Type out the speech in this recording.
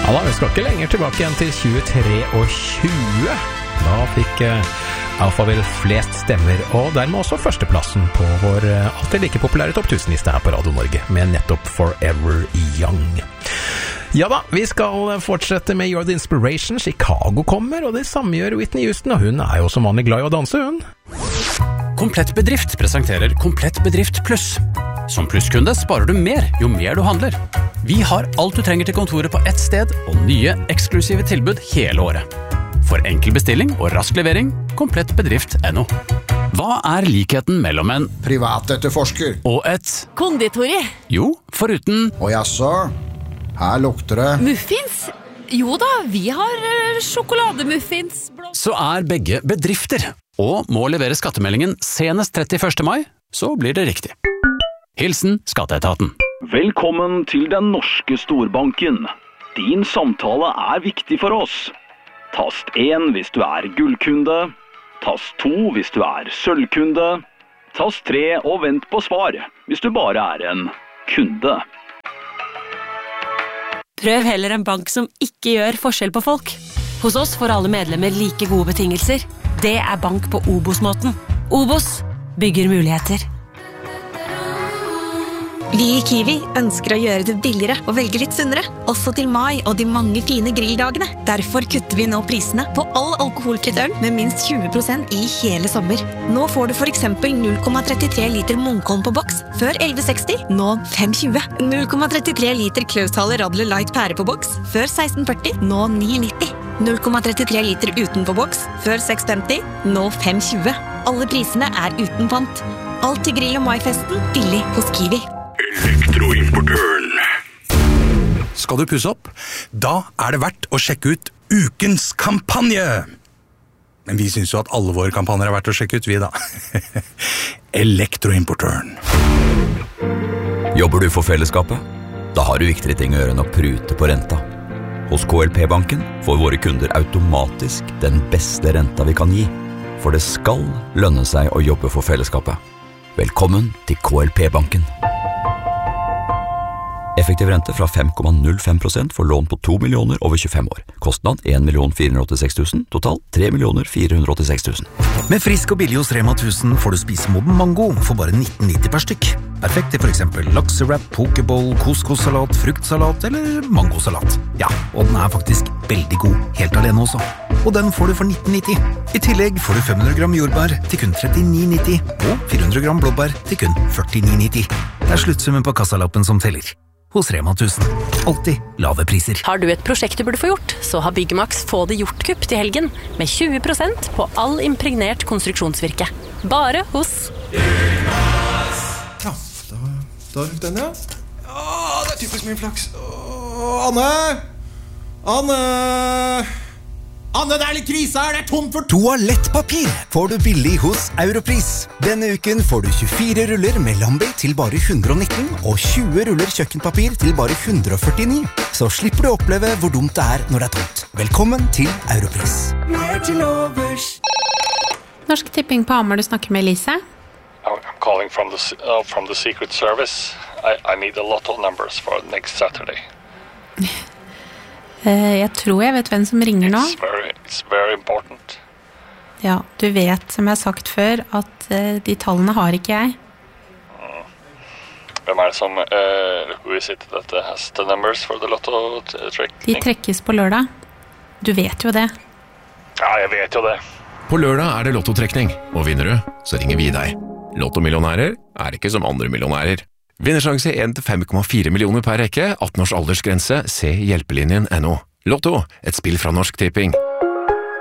Ja da, vi skal ikke lenger tilbake igjen til 23 og 20. Da fikk Alphaville flest stemmer, og dermed også førsteplassen på vår alltid like populære topp 1000-liste her på Radio Norge, med nettopp Forever Young. Ja da, vi skal fortsette med You're the Inspiration. Chicago kommer, og det samme gjør Whitney Houston, og hun jo som vanlig glad i å danse, hun. Komplett Bedrift presenterer Komplett Bedrift Pluss. Som plusskunde sparer du mer jo mer du handler. Vi har alt du trenger til kontoret på ett sted, og nye, eksklusive tilbud hele året. For enkel bestilling og rask levering, komplettbedrift.no. Hva likheten mellom en privatetterforsker og et konditori? Jo, foruten og jaså, her lukter det muffins? Jo da, vi har sjokolademuffins. Så begge bedrifter, og må levere skattemeldingen senest 31. mai, så blir det riktig. Hilsen Skatteetaten. Velkommen til den norske storbanken. Din samtale viktig for oss. Tast 1 hvis du gullkunde. Tast 2 hvis du sølvkunde. Tast 3 og vent på svar hvis du bare en kunde. Prøv heller en bank som ikke gjør forskjell på folk. Hos oss får alle medlemmer like gode betingelser. Det bank på Obos-måten. Obos bygger muligheter. Vi i Kiwi ønsker å gjøre det billigere og velge litt sunnere, også til mai og de mange fine grilldagene. Derfor kutter vi nå prisene på all alkoholfritt øl med minst 20% i hele sommer. Nå får du for eksempel 0,33 liter Munkholm på boks, før 11,60, nå 5,20. 0,33 liter Klaushaler Radler Light pære på boks, før 16,40, nå 9,90. 0,33 liter uten på boks, før 6,50, nå 5,20. Alle prisene uten pant. Alt til grill- og maifesten, billig hos Kiwi. Elektroimportøren. Skal du pusse opp? Da det verdt å sjekke ut ukens kampanje. Men vi synes jo at alle våre kampanjer verdt å sjekke ut, vi da. Elektroimportøren. Jobber du for fellesskapet? Da har du viktigere ting å gjøre enn å prute på renta. Hos KLP-banken får våre kunder automatisk den beste renta vi kan gi. For det skal lønne seg å jobbe for fellesskapet. Velkommen til KLP-banken. Effektiv rente fra 5,05% for lån på 2 millioner over 25 år. Kostnad 1.486 000, total 3.486 000. Med frisk og billig hos Rema 1000 får du spise moden mango for bare 19,90 per stykk. Perfekt til for eksempel laksewrap, pokeball, couscous-salat, fruktsalat eller mangosalat. Ja, og den faktisk veldig god, helt alene også. Og den får du for 19,90. I tillegg får du 500 gram jordbær til kun 39,90 og 400 gram blåbær til kun 49,90. Det sluttsummen på kassalappen som teller. Hos Rema 1000. Alltid lave priser. Har du et prosjekt du burde få gjort, så har Byggmax Få det gjort-kupp til helgen, med 20% på all impregnert konstruksjonsvirke. Bare hos Byggmax. Ja, da rykk den, ja. Det typisk min flaks. Anne! Anne, det litt krise her, det tomt for Toalettpapir får du billig hos Europris. Denne uken får du 24 ruller med Lambi til bare 119 og 20 ruller kjøkkenpapir til bare 149. Så slipper du å oppleve hvor dumt det når det tomt. Velkommen til Europris. Norsk Tipping på Hamar, du snakker med Elise. I'm calling from the Secret Service. I need a lot of numbers for next Saturday. Jeg tror jeg vet hvem som ringer nå. It's very important. Ja, du vet, som jeg har sagt før, at de tallene har ikke jeg. Hvem det som who is it that has the numbers for the lotto trekning? De trekkes på lørdag. Du vet jo det. Ja, jeg vet jo det. På lørdag det lottotrekning, og vinner du, så ringer vi deg. Lottomillionærer ikke som andre millionærer. Vinnersjanse 1 til 5,4 millioner per rekke, 18 års aldersgrense, se hjelpelinjen.no. Lotto, et spill fra Norsk Tipping.